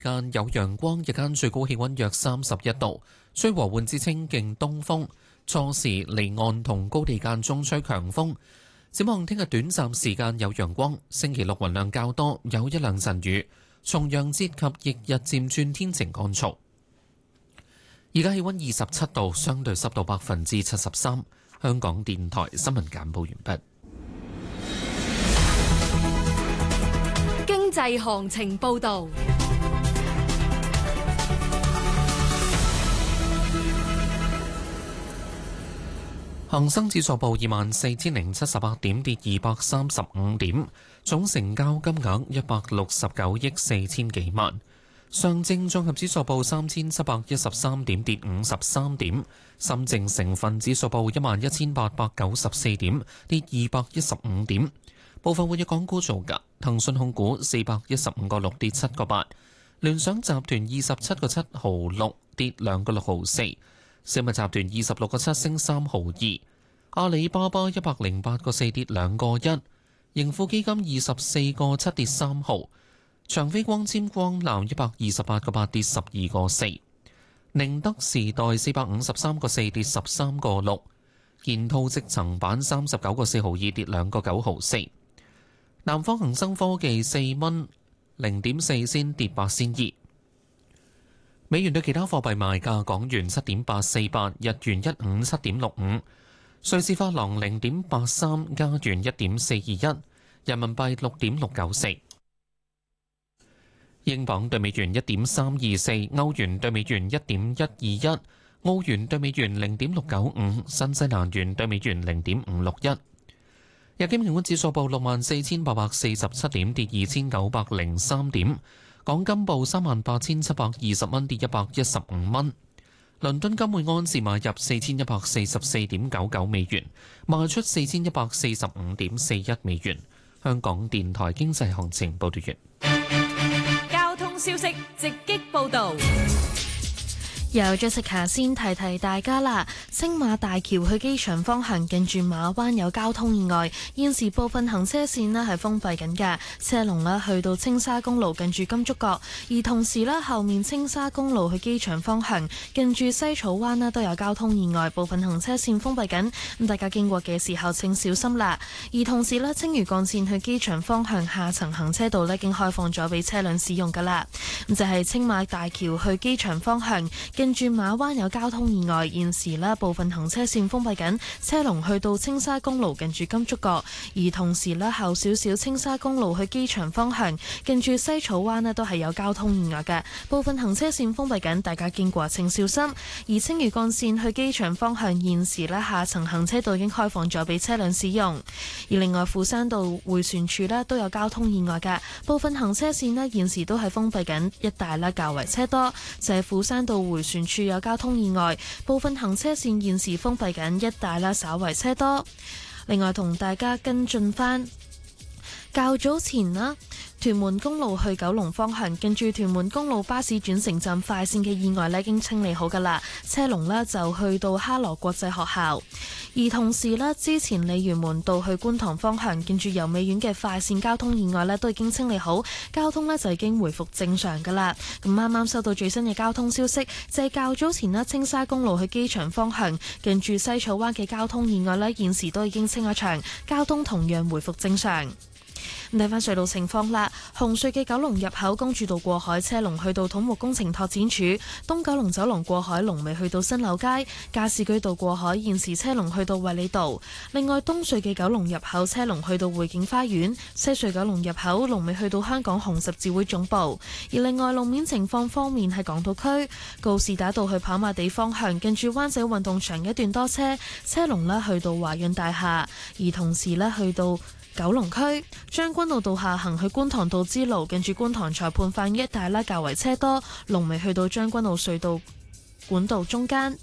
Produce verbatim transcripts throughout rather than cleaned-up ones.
間有陽光，日間最高氣溫約三十一度，吹和緩至清勁東風。初時離岸同高地間中吹強風。展望聽日短暫時間有陽光，星期六雲量較多，有一兩陣雨。重陽節及翌日漸轉天晴乾燥。而家氣溫二十七度，相對濕度百分之七十三。香港電台新聞簡報完畢。 經濟行情報道。 恒生指數報二萬四千零七十八點，跌二百三十五點，總成交金額一百六十九億四千幾萬。上證綜合指數報三千七百一十三點，跌五十三點。深證成分指數報一萬一千八百九十四點，跌二百一十五點。部分活躍港股造價，騰訊控股四百一十五個六跌七個八，聯想集團二十七個七毫六跌兩個六毫四。小米集團二十六個七升三毫二，阿里巴巴一百零八個四跌兩個一，盈富基金二十四個七跌三毫，長飛光纖光纜一百二十八個八跌十二個四，寧德時代四百五十三個四跌十三個六，建滔積層板三十九個四毫二跌兩個九毫四，南方恒生科技四蚊零點四先跌八仙二。美元對其他貨幣賣價：港元七點八四八，日元一五七點六五，瑞士法郎零點八三，加元一點四二一，人民幣六點六九四，英鎊對美元一點三二四，歐元對美元一點一二一，澳元對美元零點六九五，新西蘭元對美元零點五六一。日經平均指數報六萬四千八百四十七點，跌二千九百零三點。港金報三萬八千七百二十蚊，跌一百一十五蚊。倫敦金每安士買入四千一百四十四點九九美元，賣出四千一百四十五點四一美元。香港電台經濟行情報道完。 交通消息直擊報導。 由 Jessica 先提提大家啦，青馬大橋去機場方向近住馬灣有交通意外，現時部分行車線呢係封閉緊嘅，車龍呢去到青沙公路近住金竹角，而同時呢後面青沙公路去機場方向近住西草灣呢都有交通意外，部分行車線封閉緊，咁大家經過嘅時候請小心啦。而同時呢青嶼幹線去機場方向下層行車道呢已經開放咗俾車輛使用噶啦，咁就係、是、青馬大橋去機場方向。近住馬灣有交通意外，現時呢部分行車線封閉緊，車龍去到青沙公路近住金竹角，而同時呢後少少青沙公路去機場方向近住西草灣呢都係有交通意外嘅，部分行車線封閉緊，大家經過請小心。而青嶼幹線去機場方向現時呢下層行車道已經開放咗俾車輛使用，而另外富山道迴旋處呢都有交通意外嘅，部分行車線呢現時都係封閉緊，一帶呢較為車多，就係富山道迴旋處有交通意外，部分行車線現時封閉緊，一帶啦稍為車多。另外同大家跟進返較早前啦，屯門公路去九龍方向，近住屯門公路巴士轉乘站快線嘅意外呢已經清理好㗎啦，車龍呢就去到哈羅國際學校。而同時呢，之前鯉魚門道去觀塘方向，近住油美苑嘅快線交通意外呢都已經清理好，交通呢就已經回復正常㗎啦。咁啱啱收到最新嘅交通消息，就係較早前呢，青沙公路去機場方向，近住西草灣嘅交通意外呢現時都已經清咗場，交通同樣回復正常。睇返隧道情況啦，紅隧嘅九龍入口公主道過海車龍去到土木工程拓展處，東九龍走廊過海龍尾去到新柳街，加士居道過海現時車龍去到衛理道。另外東隧嘅九龍入口車龍去到匯景花園，西隧九龍入口龍尾去到香港紅十字會總部。而另外路面情況方面係港島區告士打道去跑馬地方向，近住灣仔運動場一段多車，車龍呢去到華潤大廈，而同時呢去到九龍區將軍澳道下行去觀塘道支路，近住觀塘裁判法院一帶啦較為車多，龍尾去到將軍澳隧道管道中間。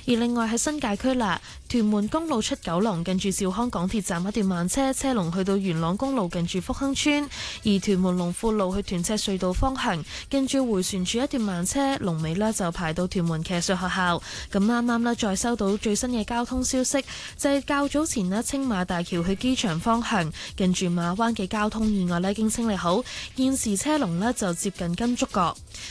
而另外喺新界區啦，屯門公路出九龍近住兆康港鐵站一段慢車，車龍去到元朗公路近住福亨村；而屯門龍富路去屯赤隧道方向，近住迴旋處一段慢車，龍尾呢就排到屯門騎術學校。咁啱啱呢，再收到最新嘅交通消息，就係、是、較早前呢，青馬大橋去機場方向，近住馬灣嘅交通意外呢已經清理好，現時車龍呢就接近金竹角。